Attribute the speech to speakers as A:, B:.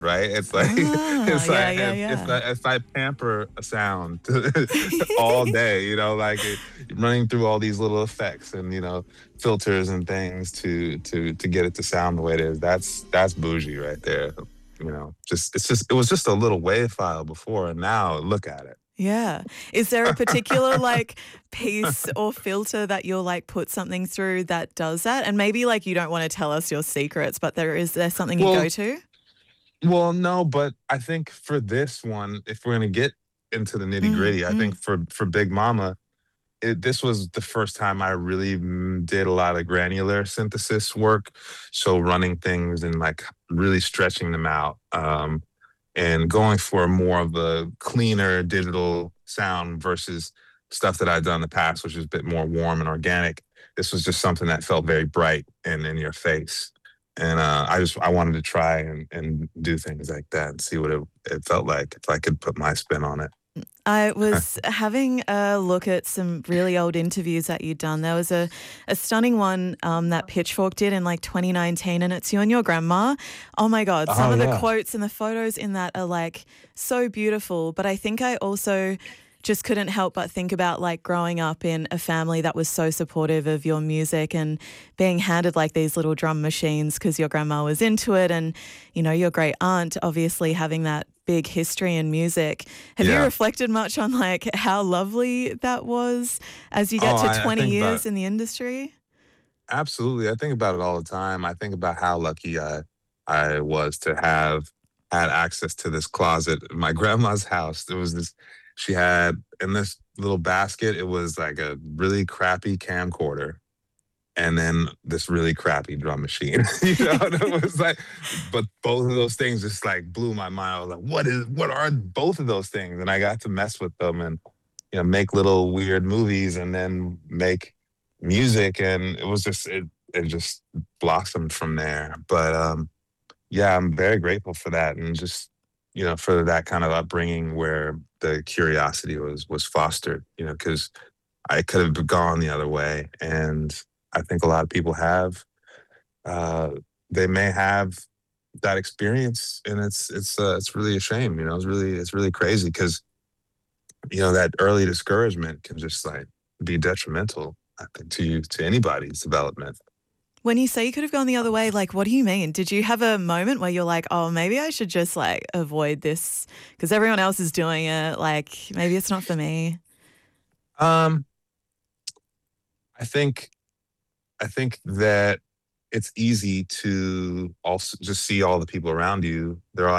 A: right? It's like
B: Ah,
A: it's
B: yeah,
A: like
B: yeah, yeah.
A: if I pamper a sound all day, like running through all these little effects and filters and things to get it to sound the way it is. That's bougie right there. Just it was just a little WAV file before, and now look at it.
B: Yeah. Is there a particular, like, piece or filter that you'll, like, put something through that does that? And maybe, like, you don't wanna tell us your secrets, but there something you go
A: Well,
B: to?
A: Well, no, but I think for this one, if we're gonna get into the nitty
B: Mm,
A: gritty, I think
B: mm.
A: for Big Mama, this was the first time I really did a lot of granular synthesis work. So running things and like really stretching them out, and going for more of a cleaner digital sound versus stuff that I'd done in the past, which is a bit more warm and organic. This was just something that felt very bright and in your face. And I wanted to try and do things like that and see what it felt like if I could put my spin on it.
B: I was having a look at some really old interviews that you'd done. There was a stunning one that Pitchfork did in like 2019, and it's you and your grandma. Oh my God, some
A: Oh
B: of the
A: yeah.
B: quotes and the photos in that are like so beautiful. But I think I also just couldn't help but think about like growing up in a family that was so supportive of your music and being handed like these little drum machines because your grandma was into it, and your great aunt obviously having that big history in music. Have you
A: Yeah.
B: reflected much on like how lovely that was as you get
A: Oh,
B: to
A: I
B: 20
A: think about
B: years in the industry?
A: absolutely. I think about it all the time. I think about how lucky I was to have had access to this closet in my grandma's house. There was this she had in this little basket, it was like a really crappy camcorder and then this really crappy drum machine. And it was like, but both of those things just like blew my mind. I was like, what are both of those things? And I got to mess with them and make little weird movies and then make music, and it was just it just blossomed from there. But yeah, I'm very grateful for that, and just for that kind of upbringing where the curiosity was fostered, because I could have gone the other way, and I think a lot of people have. Uh, they may have that experience, and it's really a shame. It's really crazy because that early discouragement can just like be detrimental, I think, to anybody's development.
B: When you say you could have gone the other way, like what do you mean? Did you have a moment where you're like, "Oh, maybe I should just like avoid this because everyone else is doing it, like maybe it's not for me."
A: Um, I think I think that it's easy to also just see all the people around you. They're all